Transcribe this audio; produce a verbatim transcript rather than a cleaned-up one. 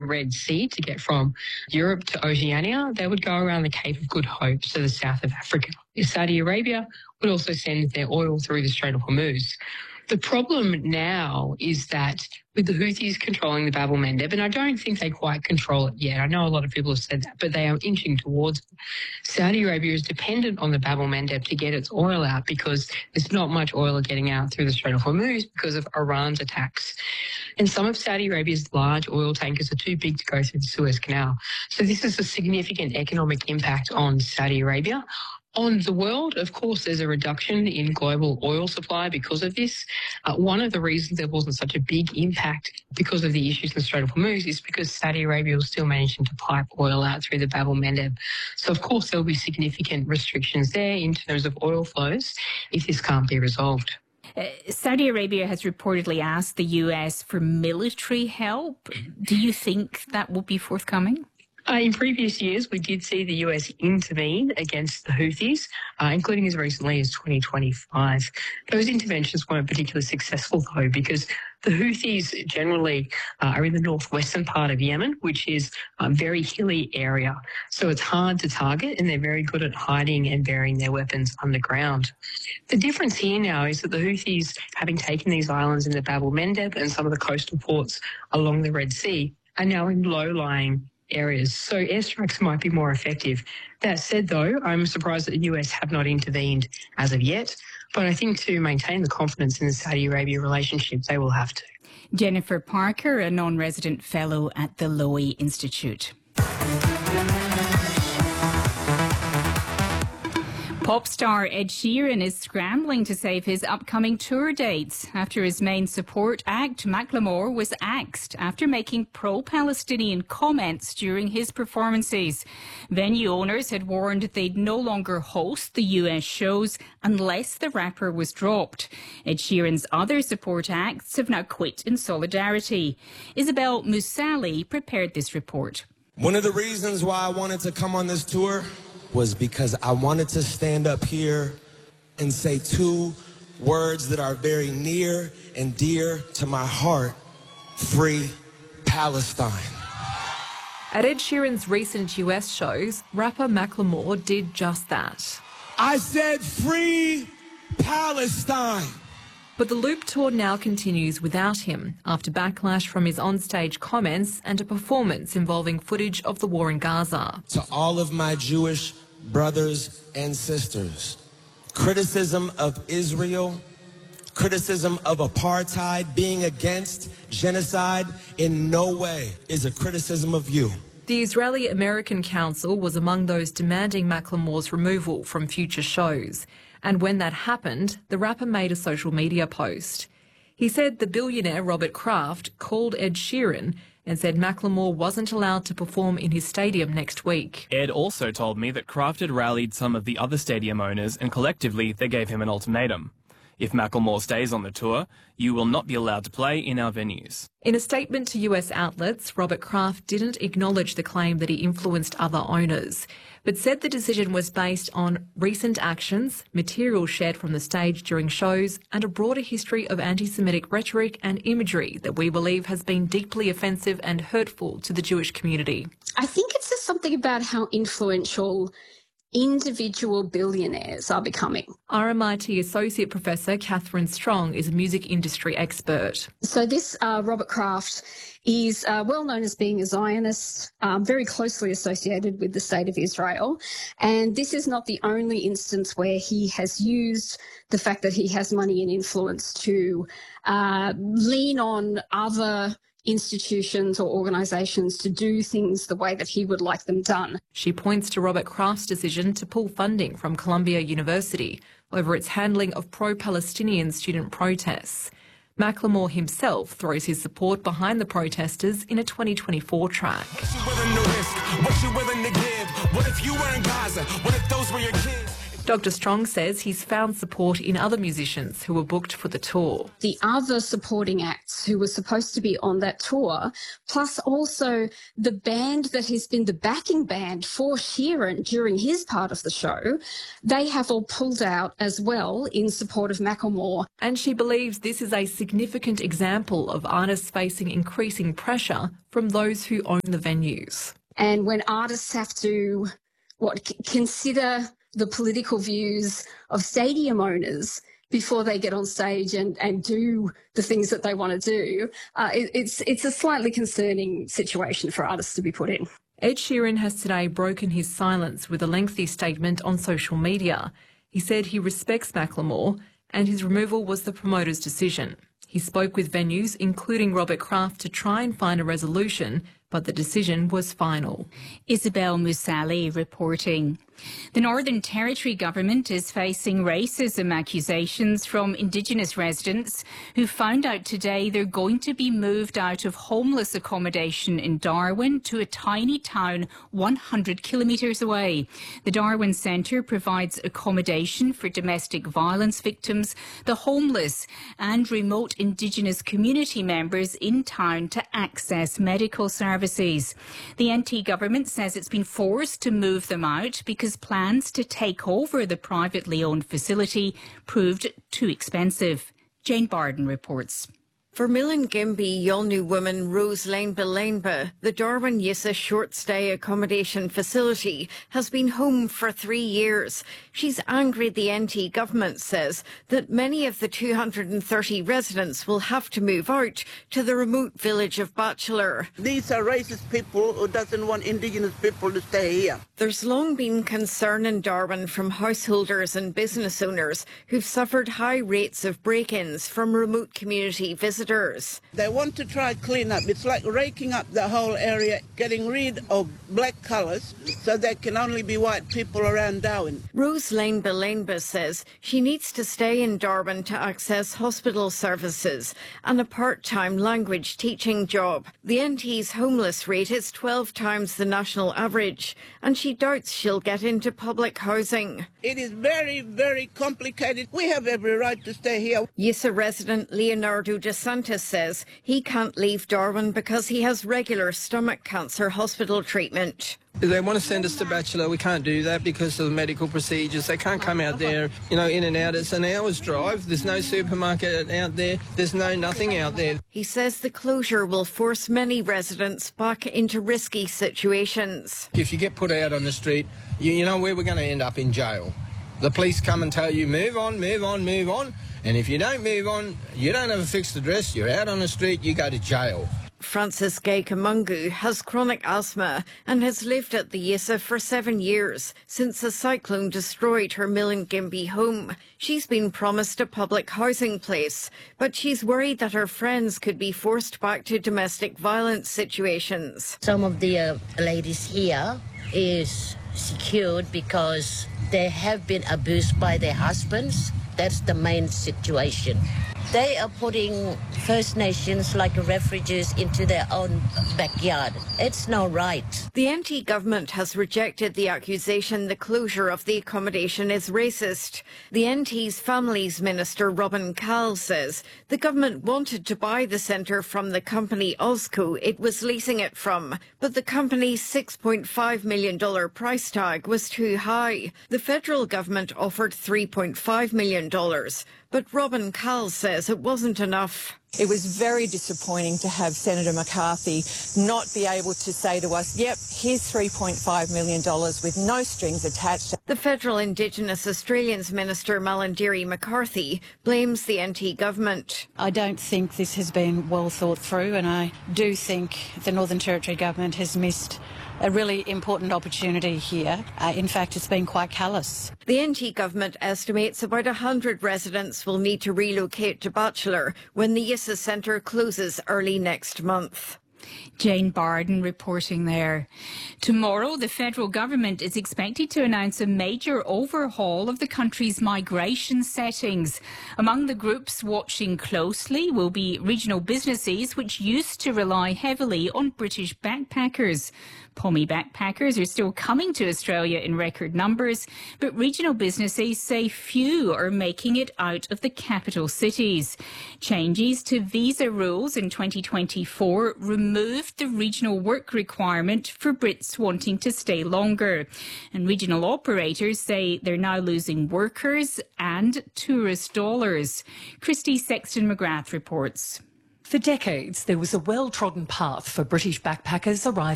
Red Sea to get from Europe to Oceania, they would go around the Cape of Good Hope to the south of Africa. Saudi Arabia would also send their oil through the Strait of Hormuz. The problem now is that with the Houthis controlling the Bab el-Mandeb, and I don't think they quite control it yet. I know a lot of people have said that, but they are inching towards it. Saudi Arabia is dependent on the Bab el-Mandeb to get its oil out because there's not much oil getting out through the Strait of Hormuz because of Iran's attacks. And some of Saudi Arabia's large oil tankers are too big to go through the Suez Canal. So this is a significant economic impact on Saudi Arabia. On the world, of course, there's a reduction in global oil supply because of this. Uh, one of the reasons there wasn't such a big impact because of the issues in the Strait of Hormuz is because Saudi Arabia was still managing to pipe oil out through the Bab el-Mandeb. So, of course, there will be significant restrictions there in terms of oil flows if this can't be resolved. Uh, Saudi Arabia has reportedly asked the U S for military help. Do you think that will be forthcoming? Uh, in previous years, we did see the U S intervene against the Houthis, uh, including as recently as twenty twenty-five. Those interventions weren't particularly successful, though, because the Houthis generally uh, are in the northwestern part of Yemen, which is a very hilly area. So it's hard to target, and they're very good at hiding and burying their weapons underground. The difference here now is that the Houthis, having taken these islands in the Bab el-Mandeb and some of the coastal ports along the Red Sea, are now in low-lying areas, so airstrikes might be more effective. That said, though, I'm surprised that the U S have not intervened as of yet, but I think to maintain the confidence in the Saudi Arabia relationship, they will have to. Jennifer Parker, a non-resident fellow at the Lowy Institute. Pop star Ed Sheeran is scrambling to save his upcoming tour dates after his main support act, Macklemore, was axed after making pro-Palestinian comments during his performances. Venue owners had warned they'd no longer host the U S shows unless the rapper was dropped. Ed Sheeran's other support acts have now quit in solidarity. Isabel Musali prepared this report. One of the reasons why I wanted to come on this tour was because I wanted to stand up here and say two words that are very near and dear to my heart: free Palestine. At Ed Sheeran's recent U S shows, rapper Macklemore did just that. I said free Palestine. But the Loop tour now continues without him after backlash from his onstage comments and a performance involving footage of the war in Gaza. To all of my Jewish brothers and sisters, criticism of Israel, criticism of apartheid, being against genocide in no way is a criticism of you. The Israeli American Council was among those demanding Macklemore's removal from future shows. And when that happened, the rapper made a social media post. He said the billionaire Robert Kraft called Ed Sheeran and said Macklemore wasn't allowed to perform in his stadium next week. Ed also told me that Kraft had rallied some of the other stadium owners and collectively they gave him an ultimatum. If Macklemore stays on the tour, you will not be allowed to play in our venues. In a statement to U S outlets, Robert Kraft didn't acknowledge the claim that he influenced other owners, but said the decision was based on recent actions, material shared from the stage during shows, and a broader history of anti-Semitic rhetoric and imagery that we believe has been deeply offensive and hurtful to the Jewish community. I think it's just something about how influential individual billionaires are becoming. R M I T Associate Professor Catherine Strong is a music industry expert. So this uh, Robert Kraft is uh, well known as being a Zionist, um, very closely associated with the State of Israel. And this is not the only instance where he has used the fact that he has money and influence to uh, lean on other institutions or organisations to do things the way that he would like them done. She points to Robert Kraft's decision to pull funding from Columbia University over its handling of pro-Palestinian student protests. Macklemore himself throws his support behind the protesters in a twenty twenty-four track. What you willing to risk? What you willing to give? What if you were in Gaza? What if those were your kids? Doctor Strong says he's found support in other musicians who were booked for the tour. The other supporting acts who were supposed to be on that tour, plus also the band that has been the backing band for Sheeran during his part of the show, they have all pulled out as well in support of Macklemore. And she believes this is a significant example of artists facing increasing pressure from those who own the venues. And when artists have to, what, c- consider the political views of stadium owners before they get on stage and, and do the things that they want to do, uh, it, it's it's a slightly concerning situation for artists to be put in. Ed Sheeran has today broken his silence with a lengthy statement on social media. He said he respects Macklemore and his removal was the promoter's decision. He spoke with venues, including Robert Kraft, to try and find a resolution, but the decision was final. Isabel Musali reporting. The Northern Territory government is facing racism accusations from Indigenous residents who found out today they're going to be moved out of homeless accommodation in Darwin to a tiny town one hundred kilometres away. The Darwin Centre provides accommodation for domestic violence victims, the homeless and remote Indigenous community members in town to access medical services. The N T government says it's been forced to move them out because plans to take over the privately owned facility proved too expensive. Jane Barden reports. For Milingimbi Yolngu woman Rose Lainba Lainba, the Darwin Yissa short stay accommodation facility has been home for three years. She's angry the N T government says that many of the two hundred thirty residents will have to move out to the remote village of Bachelor. These are racist people who doesn't want Indigenous people to stay here. There's long been concern in Darwin from householders and business owners who've suffered high rates of break-ins from remote community visitors. They want to try clean up. It's like raking up the whole area, getting rid of black colours so there can only be white people around Darwin. Rose Lainba Lainba says she needs to stay in Darwin to access hospital services and a part-time language teaching job. The N T's homeless rate is twelve times the national average, and she doubts she'll get into public housing. It is very, very complicated. We have every right to stay here. Yissa resident Leonardo De Santos says he can't leave Darwin because he has regular stomach cancer hospital treatment. They want to send us to Bachelor. We can't do that because of the medical procedures. They can't come out there, you know, in and out. It's an hour's drive. There's no supermarket out there. There's no nothing out there. He says the closure will force many residents back into risky situations. If you get put out on the street, you, you know where we're going to end up, in jail. The police come and tell you, move on, move on, move on. And if you don't move on, you don't have a fixed address, you're out on the street, you go to jail. Francis Gay Kamungu has chronic asthma and has lived at the Yissa for seven years since a cyclone destroyed her Milingimbi home. She's been promised a public housing place, but she's worried that her friends could be forced back to domestic violence situations. Some of the uh, ladies here is secured because they have been abused by their husbands. That's the main situation. They are putting First Nations like refugees into their own backyard. It's not right. The N T government has rejected the accusation the closure of the accommodation is racist. The N T's Families Minister Robin Call says the government wanted to buy the centre from the company Osco it was leasing it from, but the company's six point five million dollars price tag was too high. The federal government offered three point five million dollars. But Robin Call says it wasn't enough. It was very disappointing to have Senator McCarthy not be able to say to us, yep, here's three point five million dollars with no strings attached. The Federal Indigenous Australians Minister Malandiri McCarthy blames the N T government. I don't think this has been well thought through, and I do think the Northern Territory government has missed a really important opportunity here. Uh, in fact, it's been quite callous. The N T government estimates about one hundred residents will need to relocate to Bachelor when the Yissa Centre closes early next month. Jane Barden reporting there. Tomorrow, the federal government is expected to announce a major overhaul of the country's migration settings. Among the groups watching closely will be regional businesses which used to rely heavily on British backpackers. Pommy backpackers are still coming to Australia in record numbers, but regional businesses say few are making it out of the capital cities. Changes to visa rules in twenty twenty-four removed the regional work requirement for Brits wanting to stay longer. And regional operators say they're now losing workers and tourist dollars. Christy Sexton-McGrath reports. For decades, there was a well-trodden path for British backpackers arriving